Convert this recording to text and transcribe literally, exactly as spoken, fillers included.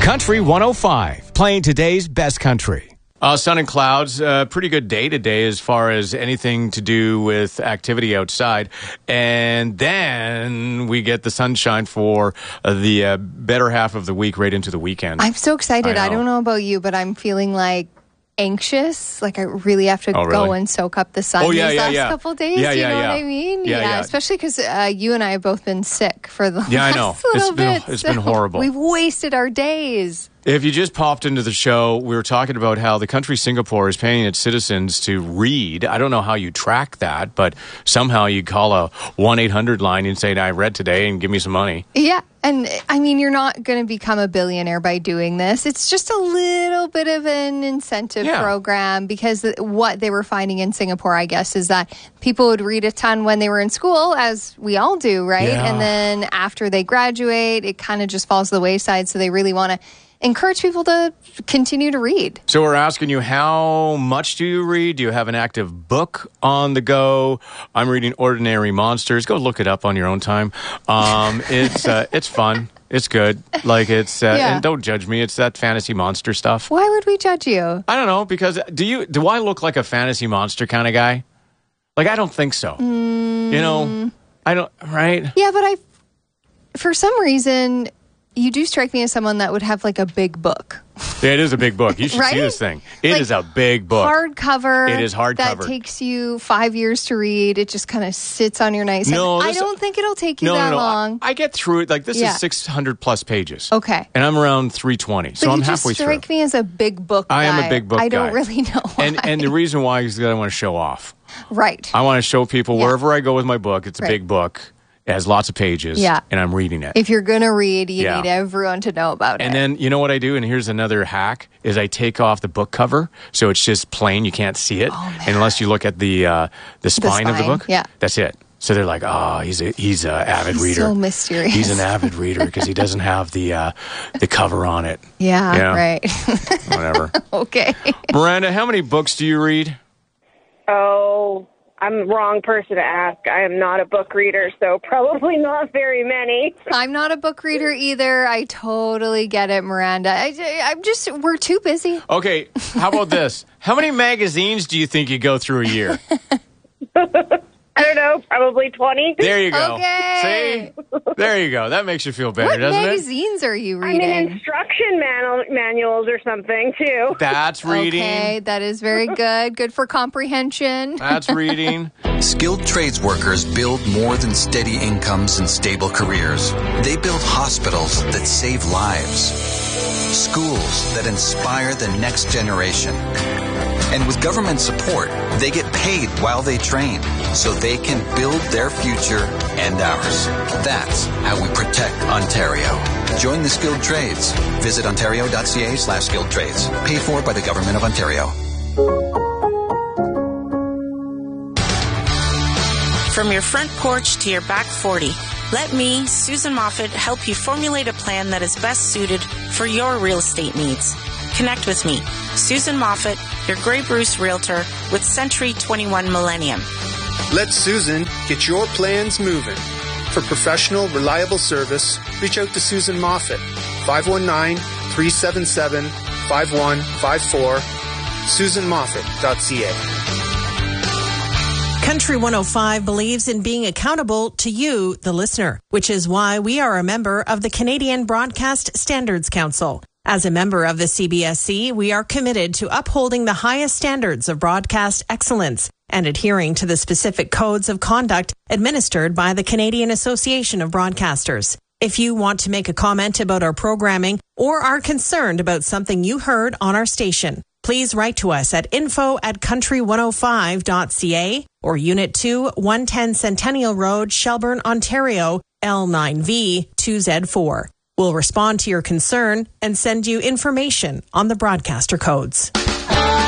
Country one oh five, playing today's best country. Uh, sun and clouds, uh, pretty good day today as far as anything to do with activity outside. And then we get the sunshine for uh, the uh, better half of the week right into the weekend. I'm so excited. I, I don't know about you, but I'm feeling like anxious. Like I really have to Oh, really? go and soak up the sun Oh, yeah, these yeah, last yeah. couple of days. Yeah, you yeah, know yeah. what I mean? Yeah, yeah. Especially because uh, you and I have both been sick for the Yeah, I last know. little It's been- bit. it's been so horrible. We've wasted our days. If you just popped into the show, we were talking about how the country Singapore is paying its citizens to read. I don't know how you track that, but somehow you call a one eight hundred line and say, I read today and give me some money. Yeah. And I mean, you're not going to become a billionaire by doing this. It's just a little bit of an incentive Yeah. program because what they were finding in Singapore, I guess, is that people would read a ton when they were in school, as we all do, right? Yeah. And then after they graduate, it kind of just falls to the wayside. So they really want to encourage people to continue to read. So we're asking you, how much do you read? Do you have an active book on the go? I'm reading Ordinary Monsters. Go look it up on your own time. Um, it's uh, it's fun. It's good. Like it's uh, Yeah. and don't judge me. It's that fantasy monster stuff. Why would we judge you? I don't know, because do you do I look like a fantasy monster kind of guy? Like I don't think so. Mm. You know, I don't. Right? Yeah, but I, for some reason, you do strike me as someone that would have like a big book. Yeah, it is a big book. You should Right? see this thing. It is Like, a big book. Hardcover. It is hardcover. That takes you five years to read. It just kind of sits on your nightstand. No, I this- don't think it'll take you no, that no, no. long. I, I get through it. Like this Yeah. is six hundred plus pages. Okay. And I'm around three twenty, so but I'm you just halfway through. strike me as a big book guy. I am a big book I don't guy. really know why. And and the reason why is that I want to show off. right. I want to show people Yeah. wherever I go with my book. It's a Right. big book. It has lots of pages. Yeah. And I'm reading it. If you're going to read, you Yeah. need everyone to know about And it. then you know what I do? And here's another hack: is I take off the book cover, so it's just plain. You can't see it Oh, man. unless you look at the uh, the spine of the spine, book. yeah. That's it. So they're like, oh, he's a he's a avid He's reader. so mysterious. He's an avid reader because he doesn't have the uh, the cover on it. yeah, Yeah. right. Whatever. okay. Miranda, how many books do you read? Oh, I'm the wrong person to ask. I am not a book reader, so probably not very many. I'm not a book reader either. I totally get it, Miranda. I, I'm just, we're too busy. Okay, how about this? How many magazines do you think you go through a year? I don't know, probably twenty. There you go. Okay. See? There you go. That makes you feel better, What doesn't it? magazines are you I reading? mean, instruction manu- manuals or something, too. That's reading. Okay, that is very good. Good for comprehension. That's reading. Skilled trades workers build more than steady incomes and stable careers. They build hospitals that save lives, schools that inspire the next generation. And with government support, they get paid while they train so they can build their future and ours. That's how we protect Ontario. Join the skilled trades. Visit ontario.ca slash skilled trades. Paid for by the Government of Ontario. From your front porch to your back forty, let me, Susan Moffat, help you formulate a plan that is best suited for your real estate needs. Connect with me, Susan Moffat, your Grey Bruce Realtor with Century twenty-one Millennium. Let Susan get your plans moving. For professional, reliable service, reach out to Susan Moffat, five one nine, three seven seven, five one five four, susan moffat dot c a. Country one oh five believes in being accountable to you, the listener, which is why we are a member of the Canadian Broadcast Standards Council. As a member of the C B S C, we are committed to upholding the highest standards of broadcast excellence and adhering to the specific codes of conduct administered by the Canadian Association of Broadcasters. If you want to make a comment about our programming or are concerned about something you heard on our station, please write to us at info at country one oh five dot c a or Unit two, one ten Centennial Road, Shelburne, Ontario, L nine V two Z four. We'll respond to your concern and send you information on the broadcaster codes.